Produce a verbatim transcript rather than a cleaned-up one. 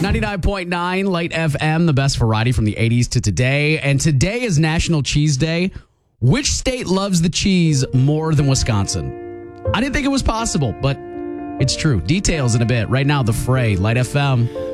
ninety-nine point nine Light F M, the best variety from the eighties to today. And today is National Cheese Day. Which state loves the cheese more than Wisconsin? I didn't think it was possible, but it's true. Details in a bit. Right now, The Fray, Light F M.